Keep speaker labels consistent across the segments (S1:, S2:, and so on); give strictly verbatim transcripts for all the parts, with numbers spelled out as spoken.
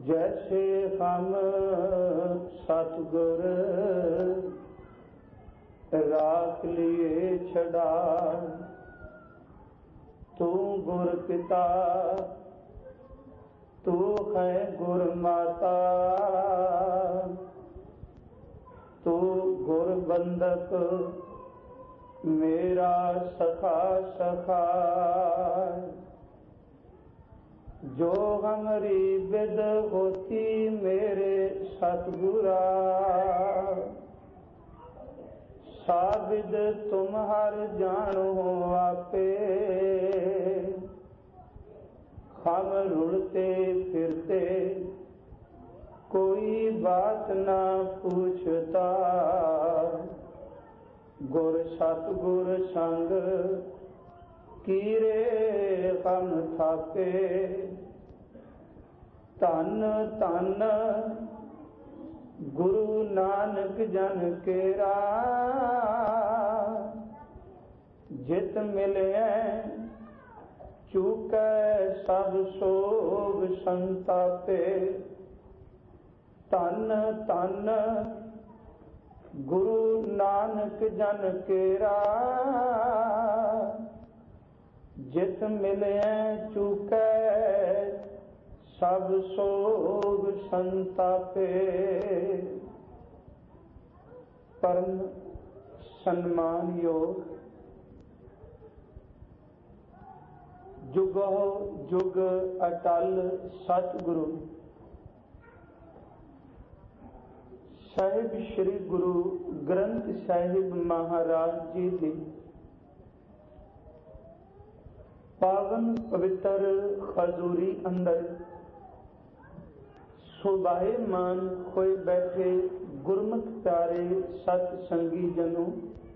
S1: जैसे हम सतगुर राख लिए छड़ा, तू गुर पिता तू है गुर माता, तू गुर बंधक मेरा सखा सखा। जो हमारी विद होती मेरे सतगुरा, साबिद तुम हर जानो आपे। हम रुलते फिरते कोई बात ना पूछता, गुर सतगुर संग कीरे हम थापे। धन धन गुरु नानक जन केरा, जित मिले चूकै सब सोग संतापे। धन धन गुरु नानक जन केरा, जित मिले चूकै सब सोग संतापे। परम सन्मान योग जुगो जुग अटल सतगुरु साहिब श्री गुरु ग्रंथ साहिब महाराज जी की पावन पवित्र खजूरी अंदर शोभायमान होए बैठे गुरमुख प्यारे सत संगी जनों,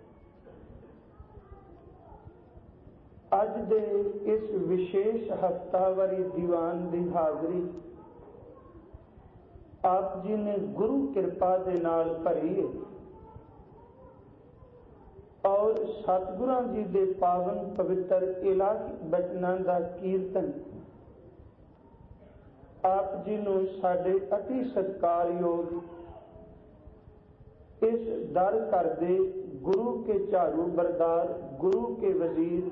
S1: अज दे इस विशेष हफ्तावारी दीवान की हाजरी आप जी ने गुरु कृपा दे नाल भरी है और सतगुरां जी दे पावन पवित्र इलाही बचनां दा कीर्तन आप जी नूं साडे अति सत्कारयोग इस दर घर दे गुरु के झाड़ू बरदार गुरु के वजीर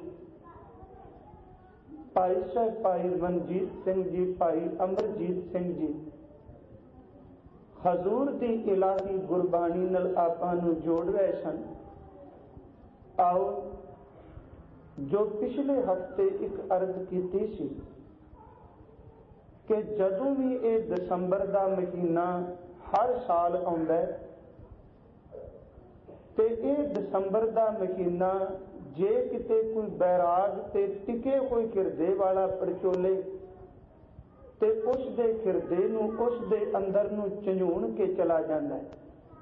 S1: भाई साहब भाई मनजीत सिंह जी भाई अमरजीत सिंह जी हजूर दी इलाही गुरबाणी नाल आपां नूं जोड़ रहे सन। आओ जो पिछले हफ्ते एक अर्ज की सी कि जदों भी ये दसंबर का महीना हर साल आउंदा है ते ये दसंबर का महीना जे किते कोई बैराग ते टिके कोई हिरदे वाला परचोले ते उस दे हिरदे नूं उस दे अंदर नूं झंझूण के चला जाता है।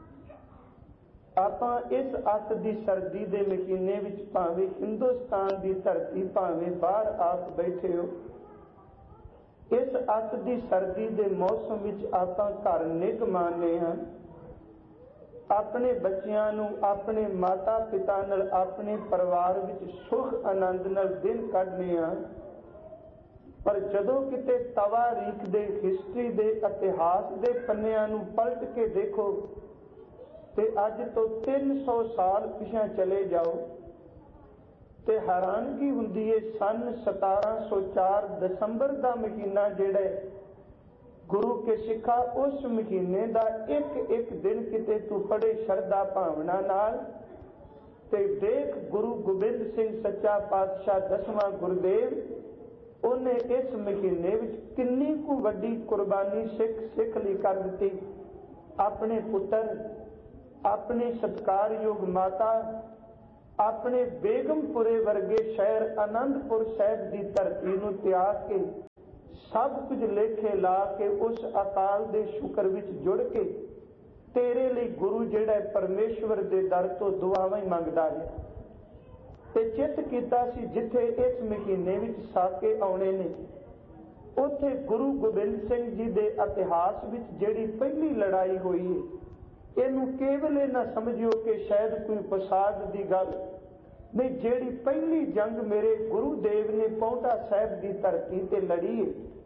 S1: आपां इस अत दी सर्दी दे महीने विच भावें हिंदुस्तान दी धरती भावें बाहर आप बैठे हो, इस अत दी सर्दी दे मौसम विच आपां घर निग माने हां, अपने बच्चियां नूं अपने माता पिता नाल अपने परिवार विच सुख आनंद नाल दिन कढने हां। पर जदों किते तवारीख दे हिस्ट्री दे इतिहास दे पन्नियां नूं पलट के देखो ते अज तो तीन सौ साल पिछे चले जाओ ते हैरानगी हुंदी है। सन सतारा सौ चार दसंबर का महीना जिहड़ा गुरु के सिखा उस महीने का एक एक दिन किते तू पढ़े शरदा भावना नाल ते देख गुरु गोबिंद सिंह सच्चा पातशाह दसवां गुरुदेव उन्हें इस महीने विच किन्नी कु वड्डी कुर्बानी सिख सिख लई कर दित्ती। अपने पुत्र अपने सत्कारयोग माता अपने बेगमपुरे वर्गे शहर आनंदपुर साहिब की धरती नूं त्याग के सब कुछ लेखे ला के उस अकाल दे शुक्र विच जुड़ के तेरे लिए गुरु जिहड़ा परमेश्वर दे दर तो दुआवां ही मंगदा है ते चित कीता सी जिथे इस महीने विच साके आउणे ने उत्थे गुरु गोबिंद सिंह जी दे इतिहास विच जिहड़ी पहली लड़ाई हुई है इनू केवल ये ना समझियो कि शायद कोई फसाद की गल नहीं, जेड़ी पहली जंग मेरे गुरुदेव ने पौंटा साहिब की धरती ते लड़ी है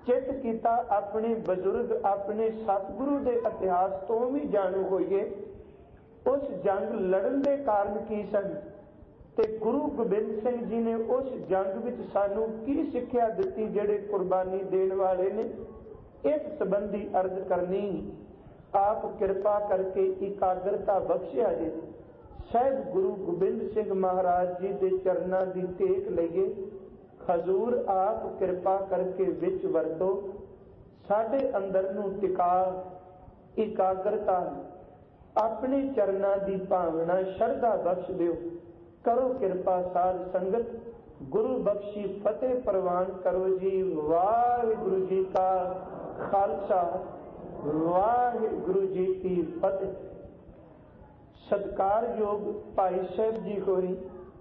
S1: चित कीता अपने बजुर्ग अपने सतगुरु के इतिहास तो भी जाणू होइए उस जंग लड़न के कारण की सन ते गुरु गोबिंद सिंह जी ने उस जंग विच सानू की सिक्ख्या दिती जिहड़े कुर्बानी देण वाले ने। इस संबंधी अर्ज करनी आप कृपा करके एकाग्रता बख्शिया जी। साहिब गुरु गोबिंद सिंह महाराज जी के चरणों की टेक लईए। हजूर आप कृपा करके विच वरतो साडे अंदर नूं टिका एकाग्रता अपने चरणों की भावना श्रद्धा बख्श दिओ। करो कृपा साध संगत गुरु बख्शी फतेह प्रवान करो जी। वाहिगुरु जी का खालसा वाहिगुरु जी की फतेह। सत्कार योग भाई साहब जी होरी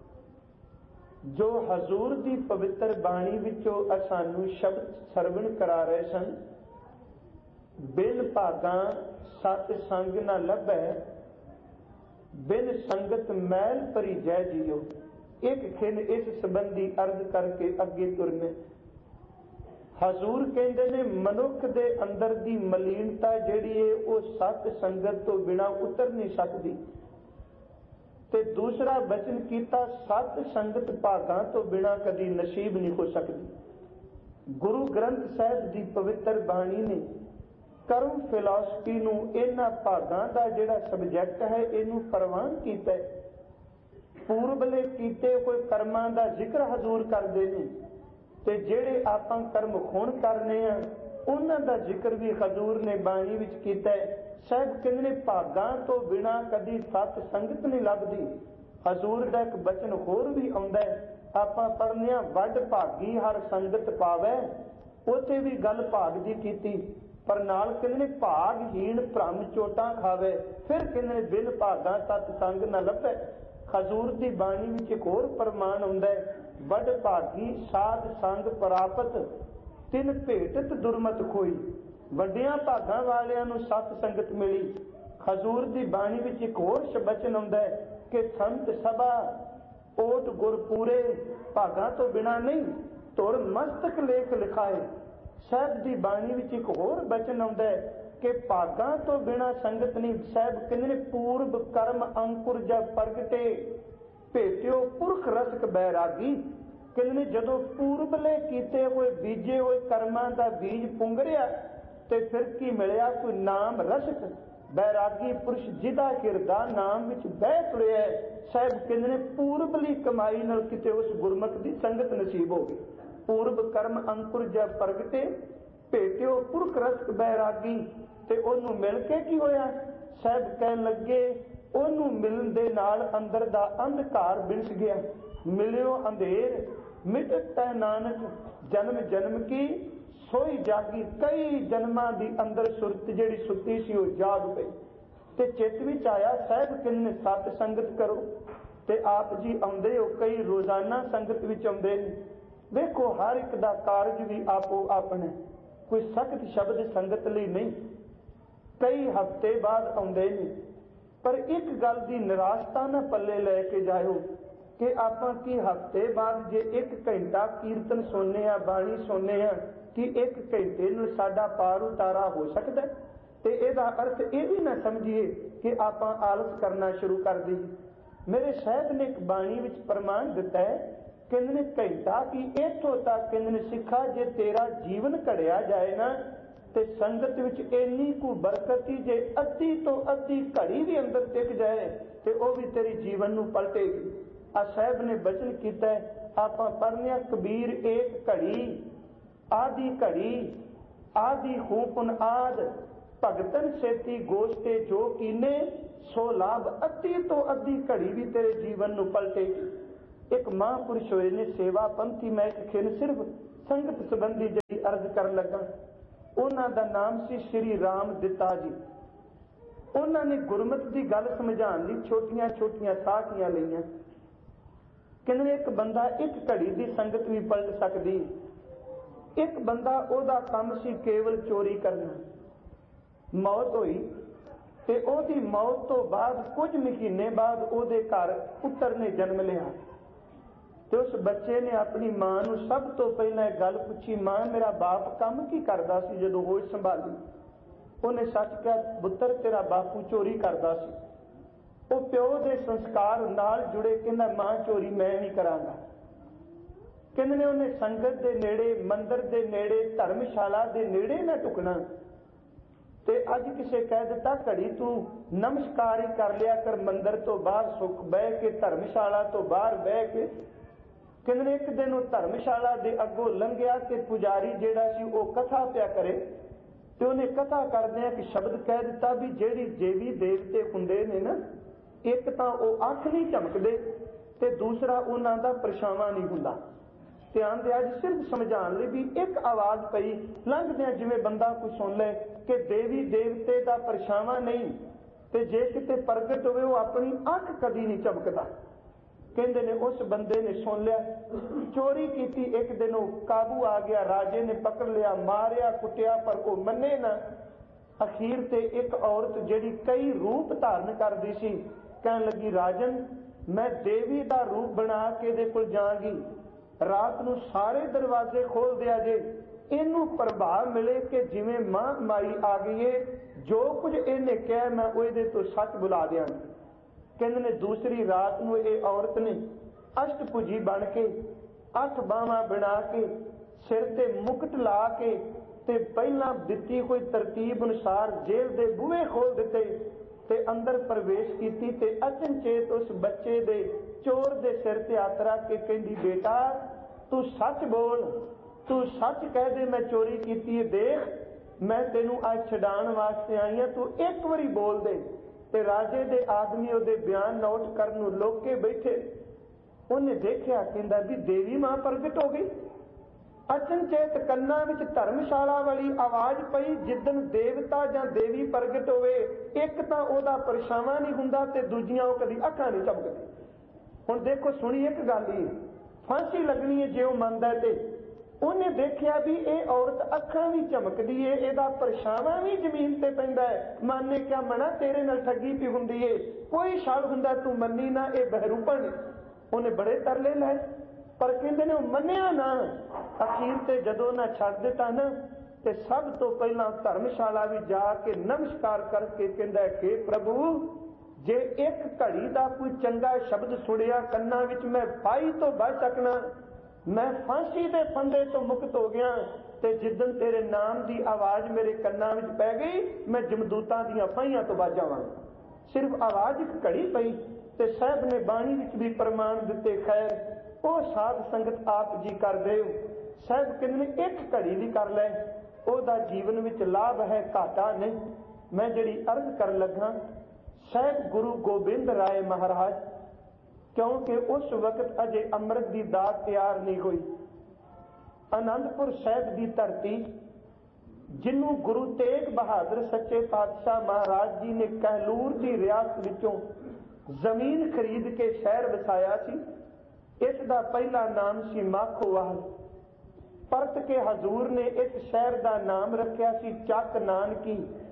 S1: जो हजूर की पवित्र बाणी विचों सानू शब्द सरवण करा रहे सन। बिन भागा सत संग न लभै बिन संगत मैल भरी जय जियो। एक खिन इस संबंधी अर्ज करके अगे तुरने। हजूर कहते ने मनुख दे अंदर दी मलीनता जिहड़ी है वो सत संगत तो बिना उतर नहीं सकती। ते दूसरा वचन कीता सत संगत भागां तो बिना कदी नसीब नहीं हो सकती। गुरु ग्रंथ साहिब की पवित्र बाणी ने कर्म फिलॉसफी नूं इन्हां भागां दा जिहड़ा सबजैक्ट है इनू प्रवान कीता है। पूर्वले कीते कोई कर्मां दा जिक्र हजूर करदे ने ते जिहड़े आपां कर्म खुण करने आ उन्हां दा जिक्र भी हजूर ने बाणी विच कीता है। साहिब कहंदे ने भागां तो बिना कदी सत संगत नहीं लभदी। हजूर दा एक बचन होर भी आउंदा है आपां पढ़ने आ वड भागी हर संगत पावै। उत्थे भी गल भाग दी कीती पर नाल कहंदे ने भागहीन भ्रम चोटां खावे। फिर कहंदे ने बिन भागां सत संग न लभै। हजूर दी बाणी विच एक होर प्रमाण आउंदा है वड भागी साध संग प्रापत तिन भेटत दुरमत खोई। वड्डियां भागां वालियां नूं सत संगत मिली। हजूर दी बाणी विच एक होर बचन आउंदा है कि संत सभा ओट गुर पूरे भागां तो बिना नहीं तुर मस्तक लेख लिखाए। साहिब दी बाणी विच एक होर बचन आउंदा है कि भागां तो बिना संगत नहीं। साहिब कहंदे ने पूर्व कर्म अंकुर जब प्रगटे भेटियो पुरख रसक बैरागी। कहंदे ने जदों पूर्वले कीते होए बीजे होए कर्मां दा बीज पुंगरिया ते फिर की मिलिया कोई नाम रसक बैरागी पुरुष जिदा हिरदा नाम विच बह तुरिया है। साहिब कहंदे ने पूर्वली कमाई नाल किते उस गुरमुख दी संगत नसीब हो गई। पूर्व कर्म अंकुर जब प्रगटे भेटियो पुरख रसक बैरागी ते ओनू मिल के की होया। साहिब कहन लगे ओनू मिलण दे नाल अंदर दा अंधकार बिनस गया। मिलियो अंधेर मिटत नानक जन्म जन्म की सोई जागी। कई जन्मां दी अंदर सुरत जिहड़ी सुत्ती सी वो जाग पई ते चित विच आया। साहिब कहंदे सत संगत करो ते आप जी आउंदे हो कई रोजाना संगत विच आउंदे ने। देखो हर एक दा कारज भी आपो अपना कोई सख्त शब्द संगत लई नहीं। कई हफ्ते बाद आउंदे ने पर एक गल दी निराशता ना पल्ले लैके जाओ कि आपां की हफ्ते बाद जे एक घंटा कीर्तन सुनने आ बाणी सुनने आ कि एक घंटे नूं साडा पार उतारा हो सकता है। ते इहदा अर्थ ये भी ना समझिए कि आपां आलस करना शुरू कर दईए। मेरे साहब ने एक बाणी विच प्रमाण दिता है कहंदे ने घंटा की इत्थों तक कहंदे ने सिखा जे तेरा जीवन घड़िया जाए ना ते संगत विच इन्नी कु बरकत ही जे अद्धी तो अद्धी घड़ी भी अंदर टिक जाए ते वो भी तेरी जीवन नूं पलटेगी। आ साहब ने बचन कीता है आपां पढ़ने कबीर एक घड़ी आदि घड़ी आदि खूपुन आद भगतन सेती गोश्ते जो कीने सो लाभ। अद्धी तो अद्धी घड़ी भी तेरे जीवन नूं पलटेगी। एक महापुरुष होए ने सेवा पंथी मैं एक खिन सिर्फ संगत संबंधी जी अर्ज कर लगा। उन्हां दा नाम सी श्री राम दिता जी। उन्होंने गुरमत की गल समझाने लई छोटियां छोटियां साखियां लईआं। कहंदे एक बंदा एक घड़ी की संगत भी पलट सकदी। एक बंदा ओदा काम सी केवल चोरी करना। मौत हुई ते ओदी मौत तो बाद कुछ महीने बाद ओदे घर पुत्र ने जन्म लिया। ਤੇ ਉਸ ਬੱਚੇ ਨੇ ਆਪਣੀ ਮਾਂ ਨੂੰ ਸਭ ਤੋਂ ਪਹਿਲਾਂ ਇਹ ਗੱਲ ਪੁੱਛੀ, ਮਾਂ ਮੇਰਾ ਬਾਪ ਕੰਮ ਕੀ ਕਰਦਾ ਸੀ ਜਦੋਂ ਹੋਸ਼ ਸੰਭਾਲੀ? ਉਹਨੇ ਸੱਚ ਕਿਹਾ, ਪੁੱਤਰ ਤੇਰਾ ਬਾਪੂ ਚੋਰੀ ਕਰਦਾ ਸੀ। ਉਹ ਪਿਓ ਦੇ ਸੰਸਕਾਰ ਨਾਲ ਜੁੜੇ, ਕਹਿੰਦਾ ਮਾਂ ਚੋਰੀ ਮੈਂ ਨਹੀਂ ਕਰਾਂਗਾ। ਕਹਿੰਦੇ ਨੇ ਉਹਨੇ ਸੰਗਤ ਦੇ ਨੇੜੇ, ਮੰਦਰ ਦੇ ਨੇੜੇ, ਧਰਮਸ਼ਾਲਾ ਦੇ ਨੇੜੇ ਨਾ ਟੁਕਣਾ। ਤੇ ਅੱਜ ਕਿਸੇ ਕਹਿ ਦਿੱਤਾ ਘੜੀ ਤੂੰ ਨਮਸਕਾਰ ਹੀ ਕਰ ਲਿਆ ਕਰ ਮੰਦਰ ਤੋਂ ਬਾਹਰ ਸੁੱਖ ਬਹਿ ਕੇ, ਧਰਮਸ਼ਾਲਾ ਤੋਂ ਬਾਹਰ ਬਹਿ ਕੇ। ਕਹਿੰਦੇ ਨੇ ਇੱਕ ਦਿਨ ਉਹ ਧਰਮਸ਼ਾਲਾ ਦੇ ਅੱਗੋਂ ਲੰਘਿਆ ਤੇ ਪੁਜਾਰੀ ਜਿਹੜਾ ਸੀ ਉਹ ਕਥਾ ਪਿਆ ਕਰੇ, ਤੇ ਉਹਨੇ ਕਥਾ ਕਰਦਿਆਂ ਕਿ ਸ਼ਬਦ ਕਹਿ ਦਿੱਤਾ ਵੀ ਜਿਹੜੀ ਦੇਵੀ ਦੇਵਤੇ ਹੁੰਦੇ ਨੇ ਨਾ, ਇੱਕ ਤਾਂ ਉਹ ਅੱਖ ਨਹੀਂ ਝਮਕਦੇ ਤੇ ਦੂਸਰਾ ਉਹਨਾਂ ਦਾ ਪਰਛਾਵਾਂ ਨਹੀਂ ਹੁੰਦਾ। ਧਿਆਨ ਦਿਆ ਜੀ, ਸਿਰਫ ਸਮਝਾਉਣ ਲਈ ਵੀ ਇੱਕ ਆਵਾਜ਼ ਪਈ ਲੰਘਦਿਆਂ, ਜਿਵੇਂ ਬੰਦਾ ਕੋਈ ਸੁਣ ਲੈ ਕਿ ਦੇਵੀ ਦੇਵਤੇ ਦਾ ਪਰਛਾਵਾਂ ਨਹੀਂ, ਤੇ ਜੇ ਕਿਤੇ ਪ੍ਰਗਟ ਹੋਵੇ ਉਹ ਆਪਣੀ ਅੱਖ ਕਦੀ ਨਹੀਂ ਝਮਕਦਾ। ਕਹਿੰਦੇ ਨੇ ਉਸ ਬੰਦੇ ਨੇ ਸੁਣ ਲਿਆ, ਚੋਰੀ ਕੀਤੀ। ਇੱਕ ਦਿਨ ਉਹ ਕਾਬੂ ਆ ਗਿਆ, ਰਾਜੇ ਨੇ ਪਕੜ ਲਿਆ, ਮਾਰਿਆ ਕੁੱਟਿਆ, ਪਰ ਉਹ ਮੰਨੇ ਨਾ। ਅਖੀਰ ਤੇ ਇੱਕ ਔਰਤ ਜਿਹੜੀ ਕਈ ਰੂਪ ਧਾਰਨ ਕਰਦੀ ਸੀ ਕਹਿਣ ਲੱਗੀ, ਰਾਜਨ ਮੈਂ ਦੇਵੀ ਦਾ ਰੂਪ ਬਣਾ ਕੇ ਇਹਦੇ ਕੋਲ ਜਾਵਾਂਗੀ, ਰਾਤ ਨੂੰ ਸਾਰੇ ਦਰਵਾਜ਼ੇ ਖੋਲ ਦਿਆ ਜੇ, ਇਹਨੂੰ ਪ੍ਰਭਾਵ ਮਿਲੇ ਕਿ ਜਿਵੇਂ ਮਾਂ ਮਾਈ ਆ ਗਈ ਏ, ਜੋ ਕੁਝ ਇਹਨੇ ਕਿਹਾ ਮੈਂ ਉਹਦੇ ਤੋਂ ਸੱਚ ਬੁਲਾ ਦਿਆਂਗੀ। ਕਹਿੰਦੇ ਨੇ ਦੂਸਰੀ ਰਾਤ ਨੂੰ ਇਹ ਔਰਤ ਨੇ ਅਸ਼ਟਭੁਜੀ ਬਣ ਕੇ, ਅੱਠ ਬਾਹਾਂ ਬਣਾ ਕੇ, ਸਿਰ ਤੇ ਮੁਕਟ ਲਾ ਕੇ ਤੇ ਪਹਿਲਾਂ ਦਿੱਤੀ ਕੋਈ ਤਰਤੀਬ ਅਨੁਸਾਰ ਜੇਲ੍ਹ ਦੇ ਬੂਹੇ ਖੋਲ ਦਿੱਤੇ ਤੇ ਅੰਦਰ ਪ੍ਰਵੇਸ਼ ਕੀਤੀ। ਤੇ ਅਚਨਚੇਤ ਉਸ ਬੱਚੇ ਦੇ ਚੋਰ ਦੇ ਸਿਰ ਤੇ ਹੱਥ ਰੱਖ ਕੇ ਕਹਿੰਦੀ, ਬੇਟਾ ਤੂੰ ਸੱਚ ਬੋਲ, ਤੂੰ ਸੱਚ ਕਹਿ ਦੇ ਮੈਂ ਚੋਰੀ ਕੀਤੀ ਹੈ, ਦੇਖ ਮੈਂ ਤੈਨੂੰ ਅੱਜ ਛਡਾਉਣ ਵਾਸਤੇ ਆਈ ਹਾਂ, ਤੂੰ ਇੱਕ ਵਾਰੀ ਬੋਲ ਦੇ। ਤੇ ਰਾਜੇ ਦੇ ਆਦਮੀ ਉਹਦੇ ਬਿਆਨ ਨੋਟ ਕਰਨ ਨੂੰ ਲੋਕ ਕੇ ਬੈਠੇ। ਉਹਨੇ ਦੇਖਿਆ, ਕਹਿੰਦਾ ਵੀ ਦੇਵੀ ਮਾਂ ਪ੍ਰਗਟ ਹੋ ਗਈ। ਅਚਨਚੇਤ ਕੰਨਾਂ ਵਿੱਚ ਧਰਮਸ਼ਾਲਾ ਵਾਲੀ ਆਵਾਜ਼ ਪਈ, ਜਿੱਦਣ ਦੇਵਤਾ ਜਾਂ ਦੇਵੀ ਪ੍ਰਗਟ ਹੋਵੇ, ਇੱਕ ਤਾਂ ਉਹਦਾ ਪਰਛਾਵਾਂ ਨਹੀਂ ਹੁੰਦਾ ਤੇ ਦੂਜੀਆਂ ਉਹ ਕਦੀ ਅੱਖਾਂ ਨਹੀਂ ਝਮਕਦੀ। ਹੁਣ ਦੇਖੋ, ਸੁਣੀ ਇੱਕ ਗੱਲ ਹੀ, ਫਾਂਸੀ ਲੱਗਣੀ ਹੈ ਜੇ ਉਹ ਮੰਨਦਾ। ਤੇ ਉਹਨੇ ਦੇਖਿਆ ਵੀ ਇਹ ਔਰਤ ਅੱਖਾਂ ਵੀ ਝਮਕਦੀ ਏ, ਇਹਦਾ ਪਰਛਾਵਾਂ ਵੀ ਜ਼ਮੀਨ ਤੇ ਪੈਂਦਾ ਹੈ। ਮਾਨੇ ਕਿਆ ਮਨਾ ਤੇਰੇ ਨਾਲ ਠੱਗੀ ਪਈ ਹੁੰਦੀ ਏ, ਕੋਈ ਸ਼ੱਕ ਹੁੰਦਾ ਤੂੰ ਮੰਨੀ ਨਾ, ਇਹ ਬਹਿਰੂਪਣ। ਉਹਨੇ ਬੜੇ ਤਰਲੇ ਲਏ, ਪਰ ਕਹਿੰਦੇ ਨੇ ਉਹ ਮੰਨਿਆ ਨਾ। ਅਖੀਰ ਤੇ ਜਦੋਂ ਨਾ ਛੱਡ ਦਿੱਤਾ ਨਾ, ਤੇ ਸਭ ਤੋਂ ਪਹਿਲਾਂ ਧਰਮਸ਼ਾਲਾ ਵੀ ਜਾ ਕੇ ਨਮਸਕਾਰ ਕਰਕੇ ਕਹਿੰਦਾ ਕਿ ਪ੍ਰਭੂ, ਜੇ ਇੱਕ ਘੜੀ ਦਾ ਕੋਈ ਚੰਗਾ ਸ਼ਬਦ ਸੁਣਿਆ ਕੰਨਾਂ ਵਿੱਚ, ਮੈਂ ਫਾਈ ਤੋਂ ਬਚ ਸਕਣਾ, ਮੈਂ ਫਾਂਸੀ ਦੇ ਫੰਦੇ ਤੋਂ ਮੁਕਤ ਹੋ ਗਿਆ। ਤੇ ਜਿੱਦਣ ਤੇਰੇ ਨਾਮ ਦੀ ਆਵਾਜ਼ ਮੇਰੇ ਕੰਨਾਂ ਵਿੱਚ ਪੈ ਗਈ, ਮੈਂ ਜਮਦੂਤਾਂ ਦੀਆਂ ਫਾਹੀਆਂ ਤੋਂ ਬਚ ਜਾਵਾਂਗਾ। ਸਿਰਫ ਆਵਾਜ਼ ਇੱਕ ਘੜੀ ਪਈ ਤੇ ਸਾਹਿਬ ਨੇ ਬਾਣੀ ਵਿੱਚ ਵੀ ਪ੍ਰਮਾਣ ਦਿੱਤੇ। ਖੈਰ ਉਹ ਸਾਧ ਸੰਗਤ ਆਪ ਜੀ ਕਰਦੇ ਹੋ, ਸਾਹਿਬ ਕਹਿੰਦੇ ਨੇ ਇੱਕ ਘੜੀ ਵੀ ਕਰ ਲੈ, ਉਹਦਾ ਜੀਵਨ ਵਿੱਚ ਲਾਭ ਹੈ, ਘਾਟਾ ਨਹੀਂ। ਮੈਂ ਜਿਹੜੀ ਅਰਜ਼ ਕਰਨ ਲੱਗਾ, ਸਾਹਿਬ ਗੁਰੂ ਗੋਬਿੰਦ ਰਾਏ ਮਹਾਰਾਜ, ਕਿਉਂਕਿ ਉਸ ਵਕਤ ਅਜੇ ਅੰਮ੍ਰਿਤ ਦੀ ਦਾਤ ਤਿਆਰ ਨਹੀਂ ਹੋਈ। ਆਨੰਦਪੁਰ ਸਾਹਿਬ ਦੀ ਧਰਤੀ, ਜਿਹਨੂੰ ਗੁਰੂ ਤੇਗ ਬਹਾਦਰ ਸੱਚੇ ਪਾਤਸ਼ਾਹ ਮਹਾਰਾਜ ਜੀ ਨੇ ਕਹਿਲੂਰ ਦੀ ਰਿਆਸਤ ਵਿੱਚੋਂ ਜ਼ਮੀਨ ਖਰੀਦ ਕੇ ਸ਼ਹਿਰ ਵਸਾਇਆ ਸੀ, ਇਸ ਦਾ ਪਹਿਲਾ ਨਾਮ ਸੀ ਮਾਖੋਵਾਲ। ਪਰਤ ਕੇ ਹਜ਼ੂਰ ਨੇ ਇਸ ਸ਼ਹਿਰ ਦਾ ਨਾਮ ਰੱਖਿਆ ਸੀ ਚੱਕ ਨਾਨਕੀ।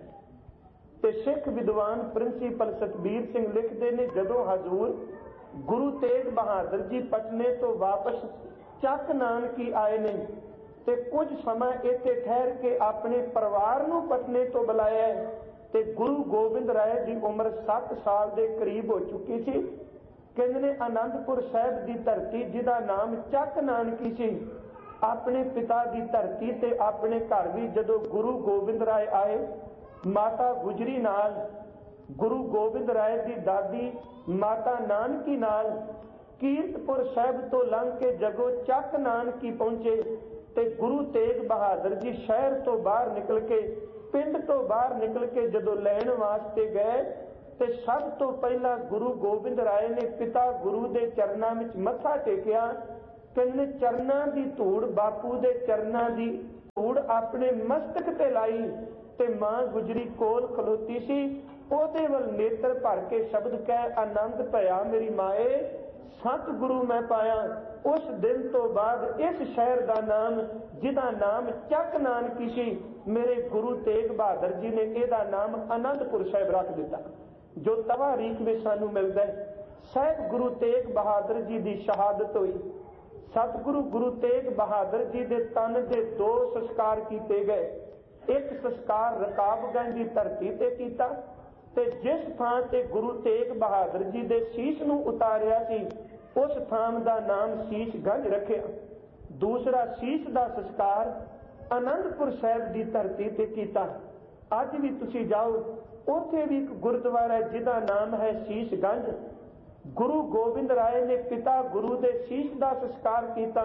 S1: ਤੇ ਸਿੱਖ ਵਿਦਵਾਨ ਪ੍ਰਿੰਸੀਪਲ ਸਤਬੀਰ ਸਿੰਘ ਲਿਖਦੇ ਨੇ, ਜਦੋਂ ਹਜ਼ੂਰ ਗੁਰੂ ਤੇਗ ਬਹਾਦਰ ਜੀ ਪਟਨੇ ਤੋਂ ਵਾਪਸ ਚੱਕ ਨਾਨਕੀ ਆਏ ਨੇ ਤੇ ਕੁਝ ਸਮਾਂ ਇੱਥੇ ਠਹਿਰ ਕੇ ਆਪਣੇ ਪਰਿਵਾਰ ਨੂੰ ਪਟਨੇ ਤੋਂ ਬੁਲਾਇਆ। ਤੇ ਗੁਰੂ ਗੋਬਿੰਦ ਰਾਏ ਦੀ ਉਮਰ ਸੱਤ ਸਾਲ ਦੇ ਕਰੀਬ ਹੋ ਚੁੱਕੀ ਸੀ। ਕਹਿੰਦੇ ਨੇ ਆਨੰਦਪੁਰ ਸਾਹਿਬ ਦੀ ਧਰਤੀ, ਜਿਹਦਾ ਨਾਮ ਚੱਕ ਨਾਨਕੀ ਸੀ, ਆਪਣੇ ਪਿਤਾ ਦੀ ਧਰਤੀ ਤੇ ਆਪਣੇ ਘਰ ਵੀ ਜਦੋਂ ਗੁਰੂ ਗੋਬਿੰਦ ਰਾਏ ਆਏ, ਮਾਤਾ ਗੁਜਰੀ ਨਾਲ, ਗੁਰੂ ਗੋਬਿੰਦ ਰਾਏ ਦੀ ਦਾਦੀ ਮਾਤਾ ਨਾਨਕੀ ਨਾਲ ਕੀਰਤਪੁਰ ਸਾਹਿਬ ਤੋਂ ਲੰਘ ਕੇ ਜਗੋ ਚੱਕ ਨਾਨਕੀ ਪਹੁੰਚੇ। ਤੇ ਗੁਰੂ ਤੇਗ ਬਹਾਦਰ ਜੀ ਸ਼ਹਿਰ ਤੋਂ ਬਾਹਰ ਨਿਕਲ ਕੇ, ਪਿੰਡ ਤੋਂ ਬਾਹਰ ਨਿਕਲ ਕੇ ਜਦੋਂ ਲੈਣ ਵਾਸਤੇ ਗਏ, ਤੇ ਸਭ ਤੋਂ ਪਹਿਲਾਂ ਗੁਰੂ ਗੋਬਿੰਦ ਰਾਏ ਨੇ ਪਿਤਾ ਗੁਰੂ ਦੇ ਚਰਨਾਂ ਵਿੱਚ ਮੱਥਾ ਟੇਕਿਆ। ਕਹਿੰਦੇ ਚਰਨਾਂ ਦੀ ਧੂੜ, ਬਾਪੂ ਦੇ ਚਰਨਾਂ ਦੀ ਧੂੜ ਆਪਣੇ ਮਸਤਕ ਤੇ ਲਾਈ। ਤੇ ਮਾਂ ਗੁਜਰੀ ਕੋਲ ਖਲੋਤੀ ਸੀ, ਉਹਦੇ ਵੱਲ ਨੇਤਰ ਭਰ ਕੇ ਸ਼ਬਦ ਕਹਿ, ਆਨੰਦ ਭਇਆ ਮੇਰੀ ਮਾਏ, ਸਤਿਗੁਰੂ ਮੈਂ ਪਾਇਆ। ਉਸ ਦਿਨ ਤੋਂ ਬਾਅਦ ਇਸ ਸ਼ਹਿਰ ਦਾ ਨਾਮ, ਜਿਹਦਾ ਨਾਮ ਚੱਕ ਨਾਨਕੀ ਸੀ, ਮੇਰੇ ਗੁਰੂ ਤੇਗ ਬਹਾਦਰ ਜੀ ਨੇ ਇਹਦਾ ਨਾਮ ਆਨੰਦਪੁਰ ਸਾਹਿਬ ਰੱਖ ਦਿੱਤਾ। ਜੋ ਤਵਾਰੀਖ ਵਿੱਚ ਸਾਨੂੰ ਮਿਲਦਾ ਹੈ, ਸਾਹਿਬ ਗੁਰੂ ਤੇਗ ਬਹਾਦਰ ਜੀ ਦੀ ਸ਼ਹਾਦਤ ਹੋਈ सतगुरु गुरु तेग बहादुर जी के तन के दो संस्कार किए गए। एक संस्कार रकाबगंज की धरती ते कीता ते जिस थां ते गुरु तेग बहादुर जी के शीश नूं उतारिया सी उस थां का नाम शीशगंज रखिया। दूसरा शीश का संस्कार आनंदपुर साहिब की धरती ते कीता। अज भी तुसी जाओ, उत्थे भी एक गुरुद्वारा जिहदा नाम है शीशगंज। गुरु गोबिंद राय ने पिता गुरु के शीश का संस्कार किया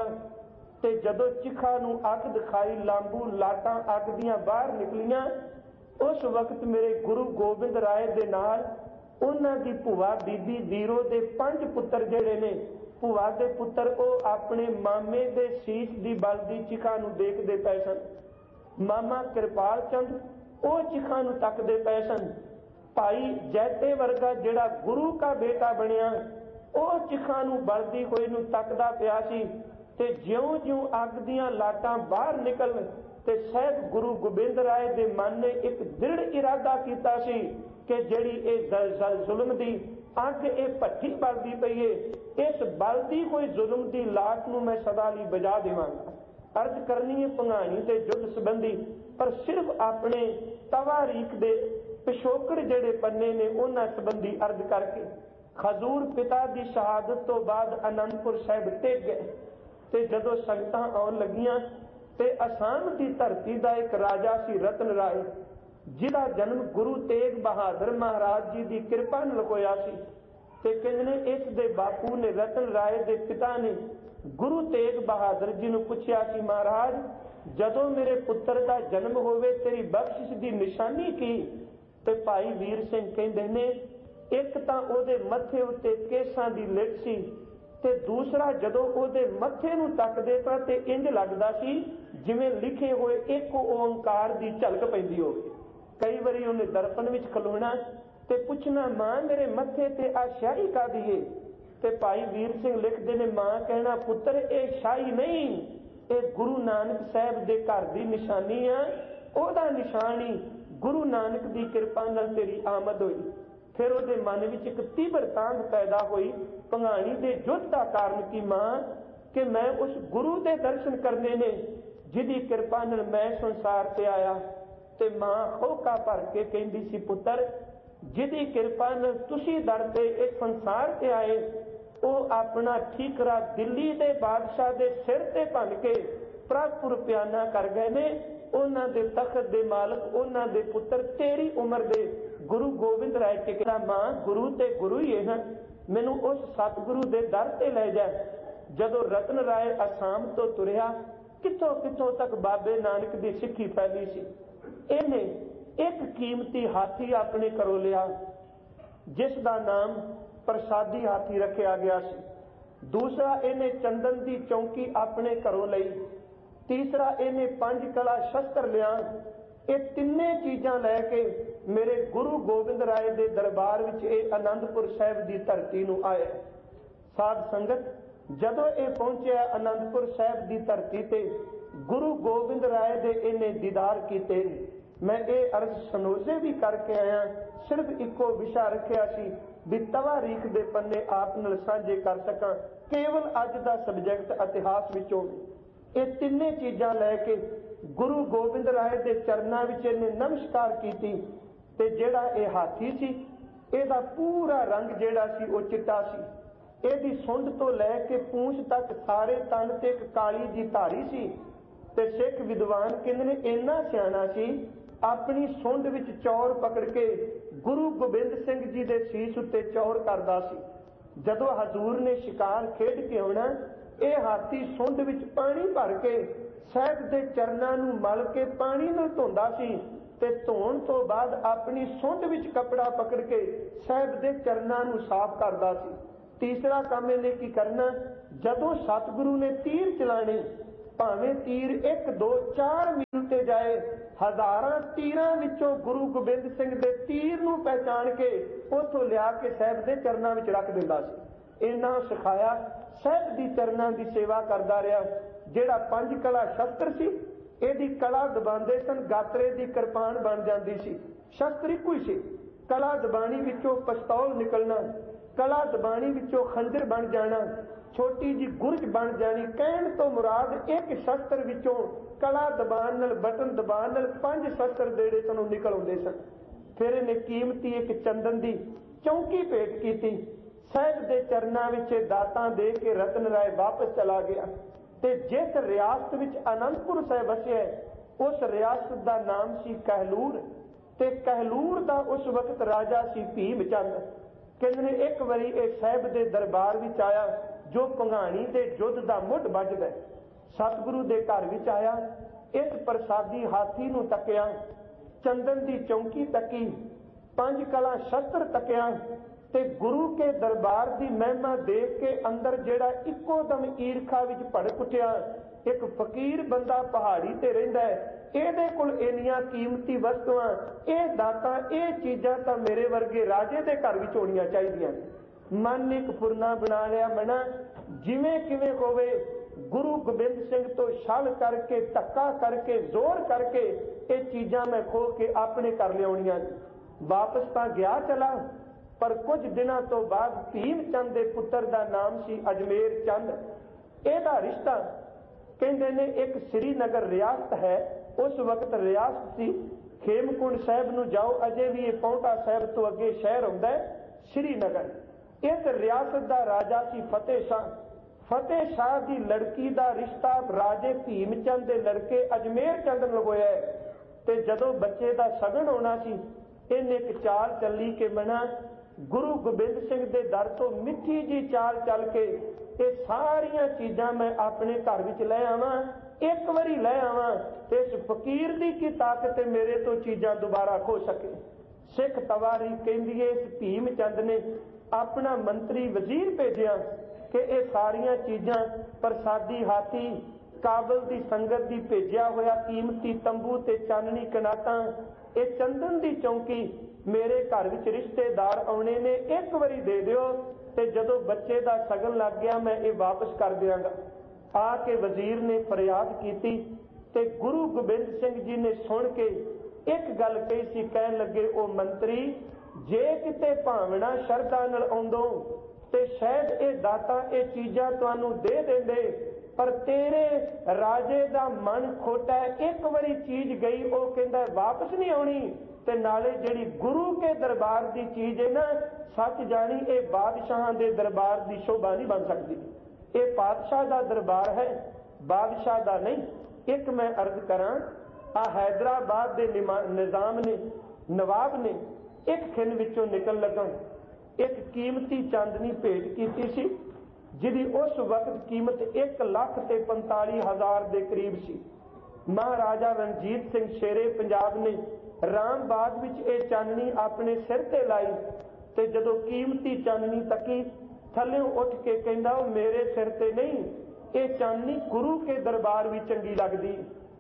S1: ते जदों चिखा नूं अग दिखाई, लांबू लाटां अग दियां बाहर निकलियां, उस वक्त मेरे गुरु गोबिंद राय दे नाल उन्हां दी भूआ बीबी वीरो दे पंज पुत्र जिहड़े ने, भूआ दे पुत्र वो अपने मामे दे शीश दी बलदी चिखा नूं देखदे पए सन। मामा किरपाल चंद वो चिखा नूं तकदे पए सन। भाई जैते वर्गा जिहड़ा गुरु का बेटा बनिया वो चिखा नूं बलदी होई नूं तकदा पिया सी ते ज्यों ज्यों अग दियां लाटां बाहर निकल ते साहिब गुरु गोबिंद राय दे मन ने एक दृढ़ इरादा कीता सी कि जिहड़ी इह जल जुल्म दी अग इह भट्ठी बलदी पई है, इस बलदी कोई जुल्म दी लाट नूं मैं सदा लई बुझा देवांगा। अर्ज करनी है भंगाणी ते युद्ध संबंधी, पर सिर्फ अपने तवारीख दे पिछोकड़ जिहड़े पन्ने ने उन्हां संबंधी अर्ज करके। खजूर पिता की शहादत तो बाद आनंदपुर साहिब टेक गए ते जदों संगतां आउण लगियां ते असाम की धरती का एक राजा सी रतन राय, जिहदा जन्म गुरु तेग बहादुर महाराज जी की किरपा नाल होया सी। ते कहंदे ने इस दे बापू ने रतन राय दे पिता ने गुरु तेग बहादुर जी नूं पुछया कि महाराज जदों मेरे पुत्र का जन्म होवे तेरी बख्शिश की निशानी की? ते भाई वीर सिंह कहंदे ने एक तां ओहदे मत्थे उत्ते केसां दी लिट सी ते दूसरा जदों ओहदे मत्थे नूं तकदे तां ते इंज लगदा सी जिवें लिखे होए एक ओंकार की झलक पैंदी होवे। कई बारी उन्हें दर्पण विच खलोना ते पुछना मां मेरे मत्थे ते आ शाही कादी है? ते भाई वीर सिंह लिखते ने मां कहना पुत्र ये शाही नहीं, ये गुरु नानक साहब दे घर की निशानी आ, ओहदा निशानी गुरु नानक की किरपा नाल तेरी आमद हुई। फिर उहदे मन विच एक तीव्र तांग पैदा हुई भंगाणी दे युद्ध का कारण की मां कि मैं उस गुरु के दर्शन करने ने जिहदी किरपा नाल मैं संसार ते आया। ते मां होका भर के कहंदी सी पुत्र जिहदी किरपा नाल तुसी दर ते इस संसार ते आए वो अपना ठीकरा दिल्ली दे बादशाह दे सिर ते भन के प्रभुपुर प्याना कर गए ने। उन्हां दे तखत दे मालक उन्हां दे पुत्र तेरी उम्र दे गुरु गोबिंद राय टिकरा मां गुरु ते गुरु ही है, मैनू उस सतगुरु दे दर ते ले जा। जदों रतन राय असाम तो तुरिया कितों कितों तक बाबे नानक की सिੱਖੀ फैली सी। इन्हें एक कीमती हाथी अपने घरों लिया जिसका नाम प्रसादी हाथी रखा गया सी। दूसरा इन्हें चंदन की चौकी अपने घरों लई। तीसरा इन्हें पंज कला शस्त्र लिया। ये तिन्ने चीज़ां लैके मेरे गुरु गोबिंद राय के दरबार विच ये आनंदपुर साहिब की धरती नूं आए। साध संगत जदों ये पहुंचे आनंदपुर साहिब की धरती ते गुरु गोबिंद राय दे इन्हें दीदार कीते। मैं ये अर्ज सनोजे भी करके आया, सिर्फ इको विशा रखिया सी भी तवारीख दे पन्ने आप नाल साझे कर सकां, केवल अज दा सबजैक्ट इतिहास विच होवे। ये तिन्ने चीज़ां लैके गुरु गोबिंद राय के चरणों विच इन्हें नमस्कार कीती। ते जिहड़ा ये हाथी सी इहदा पूरा रंग जिहड़ा सी वो चिट्टा सी। इहदी सुंड तो लैके पूंछ तक सारे तन ते एक काली जी धारी सी। ते सिख विद्वान कहंदे ने इन्ना सियाणा सी अपनी सुंड विच चौर पकड़ के गुरु गोबिंद सिंह जी के शीश उत्ते चौर करदा सी। जदों हजूर ने शिकार खेड के आउणा ये हाथी सुंड विच पानी भर के साहिब के चरणों नूं मल के पानी नाल धोंदा सी ते धोण तो बाद अपनी सुंड विच कपड़ा पकड़ के साहिब के चरणों नूं साफ करदा सी। तीसरा काम इन्हें की करना जदों सतगुरु ने तीर चलाने भावें तीर एक दो चार मील ते जाए हजारां तीरां विचों गुरु गोबिंद सिंह दे तीर नूं पहचान के उथों लिया के साहिब के चरणों विच रख दिंदा सी। इन्ना सिखाया साहिब दी चरणों की सेवा करदा रहा। जिहड़ा पंज कला शस्त्र सी इहदी कला दबांदे सन गात्रे दी किरपान बन जाती सी। शस्त्र इक्को ही सी। कला दबाणी विचों पिस्तौल निकलना, कला दबाणी विचों खंजर बन जाना, छोटी जी गुरज बन जानी। कहण तो मुराद एक शस्त्र विचों कला दबाण नाल बटन दबाण नाल पंज शस्त्र देड़े तों निकल आउंदे सन। फिर इन्हें कीमती एक चंदन दी चौंकी भेंट कीती। साहिब दे चरनां विच दातां दे के रतन राय वापस चला गया ते जिस रियासत विच आनंदपुर साहिब वसिया उस रियासत दा नाम सी कहलूर ते कहलूर दा उस वक्त राजा सी भीम चंद। कहंदे ने एक वारी इह साहिब दे दरबार विच आया जो भंगाणी दे युद्ध दा मुੱਢ ਵੱਜਦਾ। सतगुरु दे घर विच आया, इस प्रसादी हाथी नूं तकिया, चंदन दी चौंकी तकी, पंज कला शस्त्र तकिया ते गुरु के दरबार दी महिमा देख के अंदर जेड़ा इक्को दम ईरखा विच भड़क उठिया। एक फकीर बंदा पहाड़ी ते रहिंदा है, ਇਹਦੇ ਕੋਲ ਇੰਨੀਆਂ ਕੀਮਤੀ ਵਸਤੂਆਂ, ਇਹ ਦਾਤਾਂ, ਇਹ ਚੀਜ਼ਾਂ ਤਾਂ ਮੇਰੇ ਵਰਗੇ ਰਾਜੇ ਦੇ ਘਰ ਵਿੱਚ ਹੋਣੀਆਂ ਚਾਹੀਦੀਆਂ। ਮਨ ਨੇ ਇੱਕ ਫੁਰਨਾ ਬਣਾ ਲਿਆ, ਮਨਾ ਜਿਵੇਂ ਕਿਵੇਂ ਹੋਵੇ ਗੁਰੂ ਗੋਬਿੰਦ ਸਿੰਘ ਤੋਂ ਛਲ ਕਰਕੇ, ਧੱਕਾ ਕਰਕੇ, ਜ਼ੋਰ ਕਰਕੇ ਇਹ ਚੀਜ਼ਾਂ ਮੈਂ ਖੋਹ ਕੇ ਆਪਣੇ ਘਰ ਲਿਆਉਣੀਆਂ। ਵਾਪਸ ਤਾਂ ਗਿਆ ਚਲਾ, ਪਰ ਕੁਝ ਦਿਨਾਂ ਤੋਂ ਬਾਅਦ ਭੀਮ ਚੰਦ ਦੇ ਪੁੱਤਰ ਦਾ ਨਾਮ ਸੀ ਅਜਮੇਰ ਚੰਦ। ਇਹਦਾ ਰਿਸ਼ਤਾ ਕਹਿੰਦੇ ਨੇ ਇੱਕ श्रीनगर रियासत है, उस वक्त रियासत सी खेमकुंड साहिब नूं जाओ, अजे भी ये पौंटा साहिब तो अगे शहर हुंदा है श्रीनगर। इस रियासत दा राजा सी फतेह शाह। फतेह शाह दी लड़की दा रिश्ता राजे भीम चंद दे लड़के अजमेर चंद नाल होया है ते जदों बच्चे दा सगन होना सी, इन्हें एक चाल चली के मना गुरु गोबिंद सिंह दे दर तो मिठी जी चाल चल के ਇਹ ਸਾਰੀਆਂ ਚੀਜ਼ਾਂ ਮੈਂ ਆਪਣੇ ਘਰ ਵਿੱਚ ਲੈ ਆਵਾਂ, ਇੱਕ ਵਾਰੀ ਲੈ ਆਵਾਂ ਤੇ ਇਸ ਫਕੀਰ ਦੀ ਕੀ ਤਾਕਤ ਤੇ ਮੇਰੇ ਤੋਂ ਚੀਜ਼ਾਂ ਦੁਬਾਰਾ ਖੋ ਸਕੇ। ਸਿੱਖ ਤਵਾਰੀ ਕਹਿੰਦੀ ਹੈ ਇਸ ਭੀਮ ਚੰਦ ਨੇ ਆਪਣਾ ਮੰਤਰੀ ਵਜ਼ੀਰ ਭੇਜਿਆ ਕਿ ਇਹ ਸਾਰੀਆਂ ਚੀਜ਼ਾਂ ਪ੍ਰਸਾਦੀ ਹਾਥੀ, ਕਾਬਲ ਦੀ ਸੰਗਤ ਦੀ ਭੇਜਿਆ ਹੋਇਆ ਕੀਮਤੀ ਤੰਬੂ ਤੇ ਚਾਨਣੀ ਕਨਾਤਾਂ, ਇਹ ਚੰਦਨ ਦੀ ਚੌਂਕੀ ਮੇਰੇ ਘਰ ਵਿੱਚ ਰਿਸ਼ਤੇਦਾਰ ਆਉਣੇ ਨੇ, ਇੱਕ ਵਾਰੀ ਦੇ ਦਿਓ ਤੇ ਜਦੋਂ ਬੱਚੇ ਦਾ ਸਗਨ ਲੱਗ ਗਿਆ ਮੈਂ ਇਹ ਵਾਪਸ ਕਰ ਦਿਆਂਗਾ। ਆ ਕੇ ਵਜ਼ੀਰ ਨੇ ਫਰਿਆਦ ਕੀਤੀ ਤੇ ਗੁਰੂ ਗੋਬਿੰਦ ਸਿੰਘ ਜੀ ਨੇ ਸੁਣ ਕੇ ਇੱਕ ਗੱਲ ਕਹੀ ਸੀ। ਕਹਿਣ ਲੱਗੇ, ਉਹ ਮੰਤਰੀ, ਜੇ ਕਿਤੇ ਭਾਵਨਾ ਸ਼ਰਧਾ ਨਾਲ ਆਉਂਦੋ ਤੇ ਸ਼ਾਇਦ ਇਹ ਦਾਤਾ ਇਹ ਚੀਜ਼ਾਂ ਤੁਹਾਨੂੰ ਦੇ ਦਿੰਦੇ, ਪਰ ਤੇਰੇ ਰਾਜੇ ਦਾ ਮਨ ਖੋਟਾ ਹੈ। ਇੱਕ ਵਾਰੀ ਚੀਜ਼ ਗਈ, ਉਹ ਕਹਿੰਦਾ ਵਾਪਸ ਨਹੀਂ ਆਉਣੀ। ਤੇ ਨਾਲੇ ਜਿਹੜੀ ਗੁਰੂ ਕੇ ਦਰਬਾਰ ਦੀ ਚੀਜ਼ ਹੈ ਨਾ, ਸੱਚ ਜਾਣੀ ਇਹ ਬਾਦਸ਼ਾਹਾਂ ਦੇ ਦਰਬਾਰ ਦੀ ਸ਼ੋਭਾ ਨਹੀਂ ਬਣ ਸਕਦੀ। ਇਹ ਪਾਤਸ਼ਾਹ ਦਾ ਦਰਬਾਰ ਹੈ, ਬਾਦਸ਼ਾਹ ਦਾ ਨਹੀਂ। ਇੱਕ ਮੈਂ ਅਰਜ਼ ਕਰਾਂ, ਆ ਹੈਦਰਾਬਾਦ ਦੇ ਨਿਜ਼ਾਮ ਨੇ, ਨਵਾਬ ਨੇ ਇੱਕ ਖਿੰਨ ਵਿੱਚੋਂ ਨਿਕਲ ਲੱਗਾ ਇੱਕ ਕੀਮਤੀ ਚਾਂਦਨੀ ਭੇਟ ਕੀਤੀ ਸੀ, ਜਿਹਦੀ ਉਸ ਵਕਤ ਕੀਮਤ ਇੱਕ ਲੱਖ ਤੇ ਪੰਤਾਲੀ ਹਜ਼ਾਰ ਦੇ ਕਰੀਬ ਸੀ। ਮਹਾਰਾਜਾ ਰਣਜੀਤ ਸਿੰਘ ਸ਼ੇਰੇ ਪੰਜਾਬ ਨੇ ਰਾਮਬਾਗ ਵਿੱਚ ਇਹ ਚਾਨਣੀ ਆਪਣੇ ਸਿਰ ਤੇ ਲਾਈ ਤੇ ਜਦੋਂ ਕੀਮਤੀ ਚਾਨਣੀ ਤੱਕੀ, ਥੱਲਿਓਂ ਉੱਠ ਕੇ ਕਹਿੰਦਾ, ਉਹ ਮੇਰੇ ਸਿਰ ਤੇ ਨਹੀਂ, ਇਹ ਚਾਨਣੀ ਗੁਰੂ ਕੇ ਦਰਬਾਰ ਵੀ ਚੰਗੀ ਲੱਗਦੀ।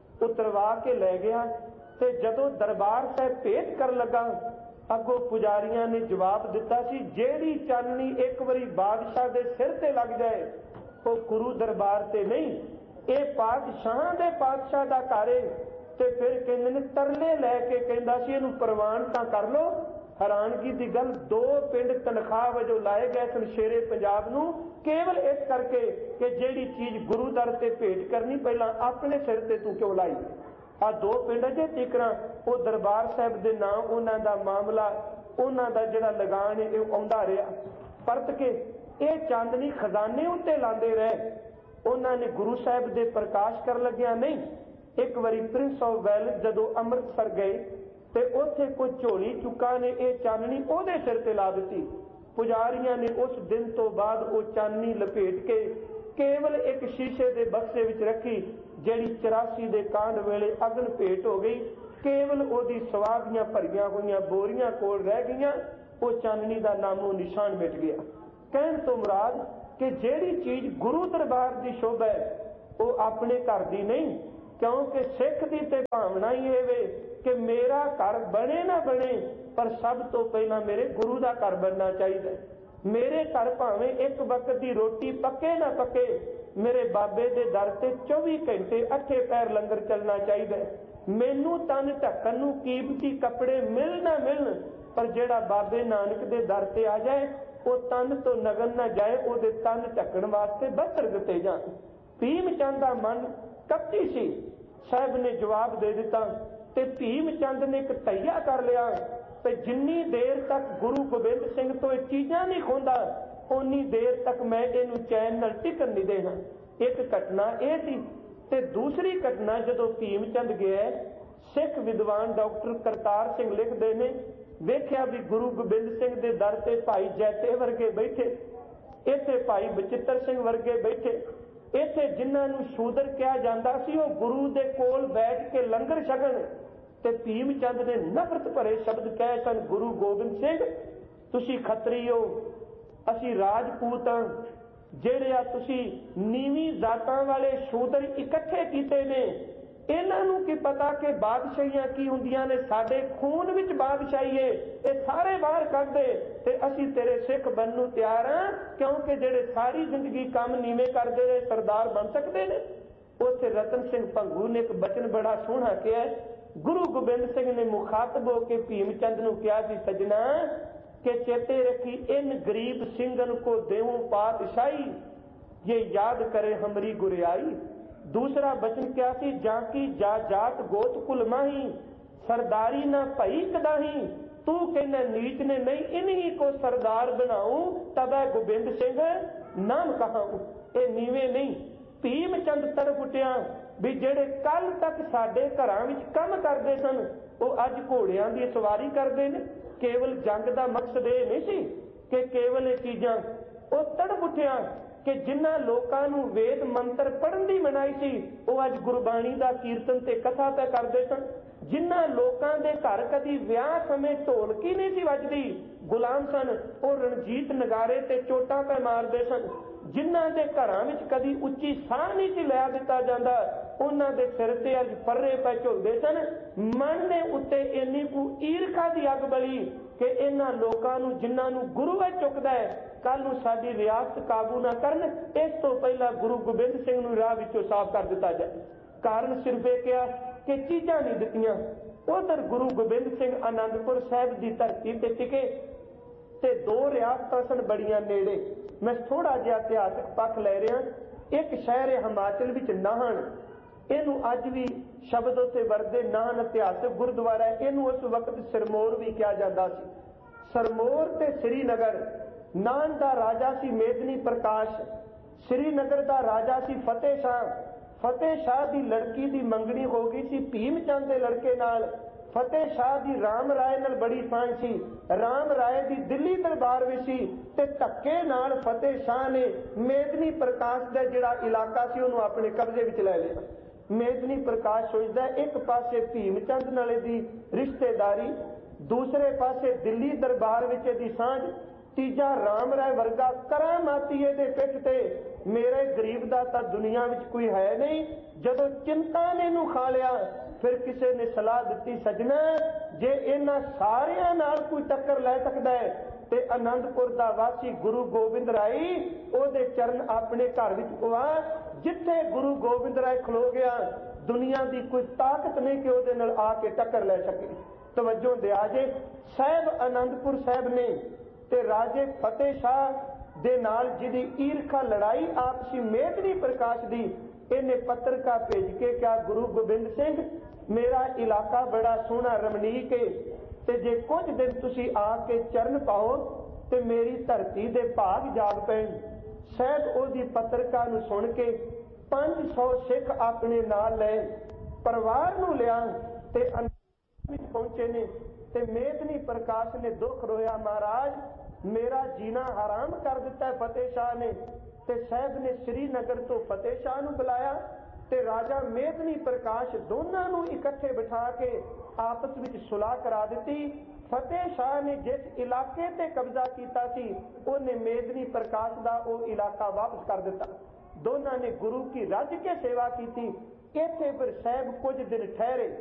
S1: ਉਤਰਵਾ ਕੇ ਲੈ ਗਿਆ ਤੇ ਜਦੋਂ ਦਰਬਾਰ ਸਾਹਿਬ ਭੇਟ ਕਰਨ ਲੱਗਾ, ਅੱਗੋਂ ਪੁਜਾਰੀਆਂ ਨੇ ਜਵਾਬ ਦਿੱਤਾ ਸੀ, ਜਿਹੜੀ ਚਾਨਣੀ ਇੱਕ ਵਾਰੀ ਬਾਦਸ਼ਾਹ ਦੇ ਸਿਰ ਤੇ ਲੱਗ ਜਾਏ ਉਹ ਗੁਰੂ ਦਰਬਾਰ ਤੇ ਨਹੀਂ, ਇਹ ਪਾਤਸ਼ਾਹਾਂ ਦੇ ਪਾਤਸ਼ਾਹ ਦਾ ਘਰ ਹੈ। ਤੇ ਫਿਰ ਕਹਿੰਦੇ ਨੇ ਤਰਲੇ ਲੈ ਕੇ ਕਹਿੰਦਾ ਸੀ, ਇਹਨੂੰ ਪ੍ਰਵਾਨ ਤਾਂ ਕਰ ਲੋ। ਹੈਰਾਨਗੀ ਦੀ ਗੱਲ, ਦੋ ਪਿੰਡ ਤਨਖਾਹ ਵਜੋਂ ਲਾਏ ਗਏ ਸਨ ਸ਼ੇਰੇ ਪੰਜਾਬ ਨੂੰ, ਕੇਵਲ ਇਸ ਕਰਕੇ ਕਿ ਜਿਹੜੀ ਚੀਜ਼ ਗੁਰੂ ਦਰ ਤੇ ਭੇਟ ਕਰਨੀ ਪਹਿਲਾਂ ਆਪਣੇ ਸਿਰ ਤੇ ਤੂੰ ਕਿਉਂ ਲਾਈ। ਆ ਦੋ ਪਿੰਡ ਅਜੇ ਤੀਕਰਾਂ ਉਹ ਦਰਬਾਰ ਸਾਹਿਬ ਦੇ ਨਾਂ, ਉਹਨਾਂ ਦਾ ਮਾਮਲਾ, ਉਹਨਾਂ ਦਾ ਜਿਹੜਾ ਲਗਾਨ ਹੈ ਇਹ ਆਉਂਦਾ ਰਿਹਾ। ਪਰਤ ਕੇ ਇਹ ਚਾਂਦਨੀ ਖਜ਼ਾਨੇ ਉੱਤੇ ਲਾਉਂਦੇ ਰਹੇ। ਉਹਨਾਂ ਨੇ ਗੁਰੂ ਸਾਹਿਬ ਦੇ ਪ੍ਰਕਾਸ਼ ਕਰਨ ਲੱਗਿਆ ਨਹੀਂ। ਇੱਕ ਵਾਰੀ ਪ੍ਰਿੰਸ ਆਫ ਵੈਲਸ ਜਦੋਂ ਅੰਮ੍ਰਿਤਸਰ ਗਏ ਤੇ ਉੱਥੇ ਕੋਈ ਝੋਲੀ ਚੁੱਕਾ ਨੇ ਇਹ ਚਾਨਣੀ ਉਹਦੇ ਸਿਰ ਤੇ ਲਾ ਦਿੱਤੀ। ਪੁਜਾਰੀਆਂ ਨੇ ਉਸ ਦਿਨ ਤੋਂ ਬਾਅਦ ਉਹ ਚਾਨਣੀ ਲਪੇਟ ਕੇ ਕੇਵਲ ਇੱਕ ਸ਼ੀਸ਼ੇ ਦੇ ਬਕਸੇ ਵਿੱਚ ਰੱਖੀ, ਜਿਹੜੀ ਚੁਰਾਸੀ ਦੇ ਕਾਂਡ ਵੇਲੇ ਅਗਨ ਭੇਟ ਹੋ ਗਈ। ਕੇਵਲ ਉਹਦੀ ਸਵਾਦੀਆਂ ਭਰੀਆਂ ਹੋਈਆਂ ਬੋਰੀਆਂ ਕੋਲ ਰਹਿ ਗਈਆਂ, ਉਹ ਚਾਨਣੀ ਦਾ ਨਾਮੋ ਨਿਸ਼ਾਨ ਮਿਟ ਗਿਆ। ਕਹਿਣ ਤੋਂ ਮੁਰਾਦ ਕਿ ਜਿਹੜੀ ਚੀਜ਼ ਗੁਰੂ ਦਰਬਾਰ ਦੀ ਸ਼ੋਭਾ ਹੈ ਉਹ ਆਪਣੇ ਘਰ ਦੀ ਨਹੀਂ, ਕਿਉਂਕਿ ਸਿੱਖ ਦੀ ਤੇ ਭਾਵਨਾ ਹੀ ਇਹ ਵੇ ਕਿ ਮੇਰਾ ਘਰ ਬਣੇ ਨਾ ਬਣੇ, ਪਰ ਸਭ ਤੋਂ ਪਹਿਲਾਂ ਮੇਰੇ ਗੁਰੂ ਦਾ ਘਰ ਬਣਨਾ ਚਾਹੀਦਾ। ਮੇਰੇ ਘਰ ਭਾਵੇਂ ਇੱਕ ਵਕਤ ਦੀ ਰੋਟੀ ਪੱਕੇ ਨਾ ਪੱਕੇ, ਮੇਰੇ ਬਾਬੇ ਦੇ ਦਰ ਤੇ ਚੌਵੀ ਘੰਟੇ ਅੱਠੇ ਪੈਰ ਲੰਗਰ ਚੱਲਣਾ ਚਾਹੀਦਾ। ਮੈਨੂੰ ਤਨ ਢੱਕਣ ਨੂੰ ਕੀਮਤੀ ਕੱਪੜੇ ਮਿਲ ਨਾ ਮਿਲਣ, ਪਰ ਜਿਹੜਾ ਬਾਬੇ ਨਾਨਕ ਦੇ ਦਰ ਤੇ ਆ ਜਾਏ ਉਹ ਤਨ ਤੋਂ ਨਗਨ ਨਾ ਜਾਏ, ਉਹਦੇ ਤਨ ਢੱਕਣ ਵਾਸਤੇ ਬਸਤਰ ਦਿੱਤੇ ਜਾਣ। ਭੀਮ ਚੰਦ ਦਾ ਮਨ ਕੱਚੀ ਸੀ। ਸਾਹਿਬ ਨੇ ਜਵਾਬ ਦੇ ਦਿੱਤਾ ਤੇ ਭੀਮ ਚੰਦ ਨੇ ਇੱਕ ਤਈਆ ਕਰ ਲਿਆ ਤੇ ਜਿੰਨੀ ਦੇਰ ਤੱਕ ਗੁਰੂ ਗੋਬਿੰਦ ਸਿੰਘ ਤੋਂ ਇਹ ਚੀਜ਼ਾਂ ਨਹੀਂ ਖੋਂਦਾ ਉਨੀ ਦੇਰ ਤੱਕ ਮੈਂ ਇਹਨੂੰ ਚੈਨ ਨਾਲ ਟਿਕਣ ਨਹੀਂ ਦੇਣਾ। ਇੱਕ ਘਟਨਾ ਇਹ ਸੀ। ਤੇ ਦੂਸਰੀ ਘਟਨਾ, ਜਦੋਂ ਭੀਮ ਚੰਦ ਗਿਆ, ਸਿੱਖ ਵਿਦਵਾਨ ਡਾਕਟਰ ਕਰਤਾਰ ਸਿੰਘ ਲਿਖਦੇ ਨੇ, ਵੇਖਿਆ ਵੀ ਗੁਰੂ ਗੋਬਿੰਦ ਸਿੰਘ ਦੇ ਦਰ ਤੇ ਭਾਈ ਜੈਤੇ ਵਰਗੇ ਬੈਠੇ, ਇੱਥੇ ਭਾਈ ਬਚਿੱਤਰ ਸਿੰਘ ਵਰਗੇ ਬੈਠੇ, ਇੱਥੇ ਜਿਨ੍ਹਾਂ ਨੂੰ ਸ਼ੂਦਰ ਕਿਹਾ ਜਾਂਦਾ ਸੀ ਉਹ ਗੁਰੂ ਦੇ ਕੋਲ ਬੈਠ ਕੇ ਲੰਗਰ ਛਕਣ। ਤੇ ਭੀਮ ਚੰਦ ਨੇ ਨਫ਼ਰਤ ਭਰੇ ਸ਼ਬਦ ਕਹੇ ਸਨ, ਗੁਰੂ ਗੋਬਿੰਦ ਸਿੰਘ ਤੁਸੀਂ ਖੱਤਰੀ ਹੋ, ਅਸੀਂ ਰਾਜਪੂਤ ਹਾਂ, ਜਿਹੜੇ ਆ ਤੁਸੀਂ ਨੀਵੀਂ ਜ਼ਾਤਾਂ ਵਾਲੇ ਸ਼ੂਦਰ ਇਕੱਠੇ ਕੀਤੇ ਨੇ, ਇਹਨਾਂ ਨੂੰ ਕੀ ਪਤਾ ਕਿ ਬਾਦਸ਼ਾਹੀਆਂ ਕੀ ਹੁੰਦੀਆਂ ਨੇ, ਸਾਡੇ ਖੂਨ ਵਿੱਚ ਬਾਦਸ਼ਾਹੀ ਹੈ, ਇਹ ਸਾਰੇ ਬਾਹਰ ਕੱਢ ਦੇ ਤੇ ਅਸੀਂ ਤੇਰੇ ਸਿੱਖ ਬਣਨ ਨੂੰ ਤਿਆਰ ਹਾਂ, ਕਿਉਂਕਿ ਜਿਹੜੇ ਸਾਰੀ ਜ਼ਿੰਦਗੀ ਕੰਮ ਨੀਵੇਂ ਕਰਦੇ ਰਹੇ ਸਰਦਾਰ ਬਣ ਸਕਦੇ ਨੇ। ਉੱਥੇ ਰਤਨ ਸਿੰਘ ਭੰਗੂ ਨੇ ਇੱਕ ਬਚਨ ਬੜਾ ਸੋਹਣਾ ਕਿਹਾ। ਗੁਰੂ ਗੋਬਿੰਦ ਸਿੰਘ ਨੇ ਮੁਖਾਤਬ ਹੋ ਕੇ ਭੀਮ ਚੰਦ ਨੂੰ ਕਿਹਾ ਸੀ, ਸਜਣਾ ਕਿ ਚੇਤੇ ਰੱਖੀ ਇਨ ਗਰੀਬ ਸਿੰਘਨ ਕੋ ਦੇਵੋਂ ਪਾਤਸ਼ਾਹੀ, ਇਹ ਯਾਦ ਕਰੇ ਹਮਰੀ ਗੁਰਿਆਈ। दूसरा बचन क्या सी, जाकी जा जात गोत कुल माही, सरदारी ना भई कदाही, तू कहना नीच ने नहीं इन्हीं को सरदार बनाऊं, तब गोबिंद सिंह नाम कहाऊं। ये नीवे नहीं। भीम चंद तड़प उठिया भी जेड़े कल तक साडे घरां विच काम करदे सन वो अज घोड़ियां दी सवारी करदे ने। केवल जंग दा मकसद ये नहीं सी कि केवल ये चीजां। वो तड़प उठिया कि जिन्हां लोकां नूं वेद मंत्र पढ़न दी मनाई सी वो अज गुरबाणी दा कीर्तन ते कथा पे करदे सन। जिन्हां लोकां दे घर कदी विआह समय ढोलकी नहीं सी वजदी, गुलाम सन, वो रणजीत नगारे ते चोटां पे मारदे सन। जिन्हां दे घरां विच कदी उच्ची साह नहीं सी लिया दिता जांदा, उन्हां दे सिर ते अज पर्रे पे झुलदे सन। मन ने उत्ते इन्नी कु ईरखा दी अग बली कि इन्हां लोकां नूं जिन्हां नूं गुरु है चुकदा है, कल नूं साडी रियासत काबू ना करन, इस तो पहला गुरु गोबिंद सिंह नूं राह विचों साफ कर दिता जाए। कारण सिर्फ ये किया कि चीज़ां नहीं दित्तियां। उधर गुरु गोबिंद सिंह आनंदपुर साहिब की धरती ते टिके ते दो रियासतां सन बड़ियां नेड़े। मैं थोड़ा जिहा इतिहासक पक्ष लै रहा। एक शहर है हिमाचल विच नाहन, इनू अज भी शब्द उत्ते वरदे, नाहन इतिहासक गुरुद्वारा है, इनू उस वक्त सिरमौर भी कहा जाता सी। सिरमौर ते श्रीनगर, नाहन दा राजा सी मेदनी प्रकाश, श्रीनगर दा राजा सी फतेह शाह। फतेह शाह दी लड़की दी मंगनी हो गई सी भीम चंद दे लड़के नाल। फतेह शाह दी राम राय नाल बड़ी सां सी, राम राय दी दिल्ली दरबार विच सी ते धक्के नाल फतेह शाह ने मेदनी प्रकाश दा जिहड़ा इलाका सी उहनूं अपने कब्जे विच ले लिया। मेदनी प्रकाश सोचदा एक पासे भीम चंद नाल दी रिश्तेदारी, दूसरे पासे दिल्ली दरबार विच दी सांझ, तीजा राम राय वर्गा करामाती दे पिठ ते मेरे गरीब दा तां दुनिया विच कोई है नहीं। जदों चिंता ने नूं खा लिया फिर किसी ने सलाह दी, सजना जे इन्हां सारियां नाल कोई टक्कर लै सकदा है ते आनंदपुर दा वासी गुरु गोबिंद राय ओहदे चरण अपने घर विच पवा, जिथे गुरु गोबिंद राय खलो गया दुनिया दी कोई ताकत नहीं कि ओहदे नाल आके टक्कर लै सके। तवज्जो दिया जे साहिब आनंदपुर साहिब ने ते राजे फतेह शाह दे नाल जिहदी ईरखा लड़ाई आपसी मेदनी प्रकाश दी, इन्हें पत्रका भेज के क्या गुरु गोबिंद सिंह मेरा इलाका बड़ा सोहना रमणीक है ते जे कुछ दिन तुसी आके चरण पाओ ते मेरी धरती दे भाग जाग पैण। शायद ओहदी पत्रका नूं सुन के पांच सौ सिख अपने नाल ले परिवार नूं लिया ते विच पहुंचे ने ते मेदनी प्रकाश ने दुख रोया, महाराज मेरा जीना हराम कर दिता है फतेह शाह ने। ते साहब ने श्रीनगर तो फतेह शाह नूं बुलाया ते राजा मेदनी प्रकाश दोनों नूं इकट्ठे बिठा के आपस विच सुलह करा दी। फतेह शाह ने जिस इलाके ते कब्जा कीता सी उन्हें मेदनी प्रकाश दा वो इलाका वापस कर दिता। दोनों ने गुरु की रज के सेवा की। इत्थे फिर साहब कुछ दिन ठहरे।